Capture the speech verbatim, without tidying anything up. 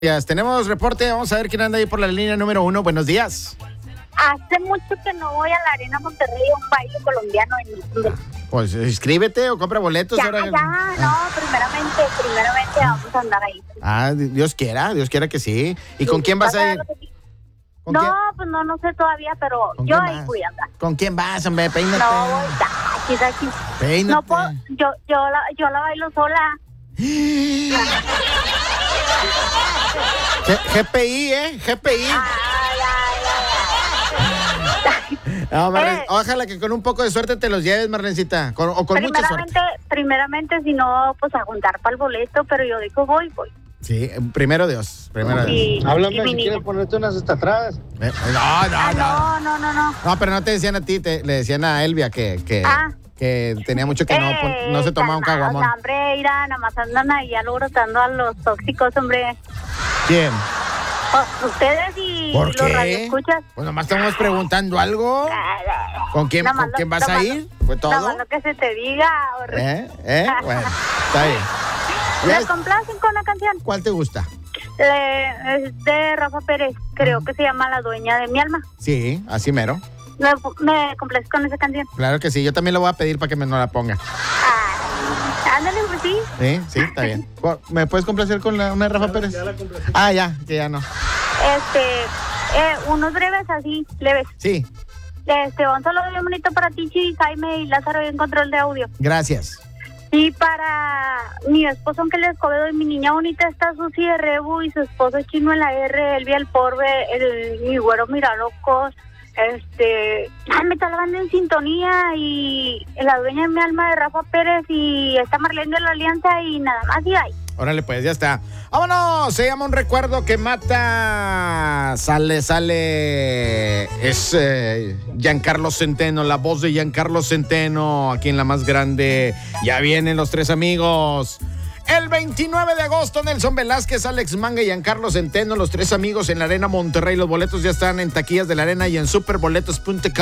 Tenemos reporte, vamos a ver quién anda ahí por la línea número uno. Buenos días. Hace mucho que no voy a la Arena Monterrey a un baile colombiano en Pues inscríbete o compra boletos. Ya, ahora. ya, no, primeramente, primeramente vamos a andar ahí. Ah, Dios quiera, Dios quiera que sí. ¿Y con quién vas a ir? ¿Con No, quién? pues no, no sé todavía, pero ¿Con yo quién ahí vas? voy a andar. ¿Con quién vas, hombre? Peínate. No voy, aquí, de aquí. Peínate. No puedo, yo, yo, la, yo la bailo sola. G- GPI, ¿eh? GPI. Ay, ay, ay. No, Marlen, Eh. ojalá que con un poco de suerte te los lleves, Marlencita. Con, o con mucha suerte. Primeramente, primeramente, si no, pues a juntar para el boleto, pero yo digo voy, voy. Sí, primero Dios. Primero Dios. Y, y Háblame mi si niña. quieres ponerte unas hasta atrás. Eh, No, no, Ah, no. no, no, no, no. No, pero no te decían a ti, te, le decían a Elvia que, que, Ah. que tenía mucho que no, pon- no se tomaba un calmados, caguamón. hombre, irá, nada más andan ahí alborotando a los tóxicos, hombre. ¿Quién? Oh, ustedes y ¿Por los qué? radioescuchas. Pues nomás estamos preguntando algo. ¿Con quién, Nada más ¿con lo- quién vas nada a más ir? lo- ¿Fue Nada todo? más lo que se te diga. horrible. ¿Eh? ¿Eh? Bueno, está bien. Ya ¿Me es- complacen con una canción? ¿Cuál te gusta? Le- es de Rafa Pérez, creo que se llama La Dueña de mi Alma. Sí, así mero. ¿Me, me complaces con esa canción? Claro que sí, yo también lo voy a pedir para que me no la ponga. Ah, ándale, pues sí. Sí, sí, está bien. ¿Me puedes complacer con la, una de Rafa Pérez? Ah, ya, que ya no. Este, eh, unos breves así, leves. Sí, Este, un saludo bien bonito para Tichi, Jaime y Lázaro en control de audio. gracias. Y para mi esposo Ángel Escobedo y mi niña bonita está Susi de Rebu y su esposo Chino en la R, Elvia el Porbe, el mi güero Miralocos, este, ay, me está la banda en sintonía y La Dueña de mi Alma de Rafa Pérez y está Marlene de la Alianza y nada más y ahí. Órale, pues, ya está. ¡Vámonos! Se llama Un Recuerdo que Mata. Sale, sale. Es eh, Giancarlo Centeno, la voz de Giancarlo Centeno, aquí en La Más Grande. Ya vienen los tres amigos. El veintinueve de agosto, Nelson Velázquez, Alex Manga y Giancarlo Centeno, los tres amigos en la Arena Monterrey. Los boletos ya están en taquillas de la Arena y en superboletos punto com.